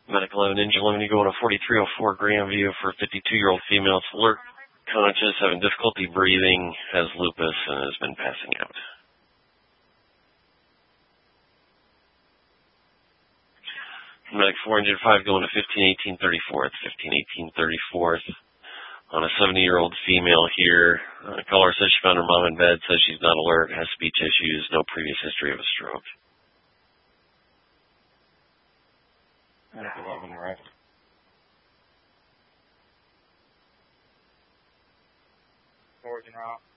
Medical 11 Ninja Lemony going to 4304 Grandview for a 52-year-old female. It's alert, conscious, having difficulty breathing, has lupus, and has been passing out. Medic 4 Engine 5 going to 151834. It's 151834 on a 70-year-old female here. Caller says she found her mom in bed, says she's not alert, has speech issues, no previous history of a stroke. Medic 11, right? Origin route.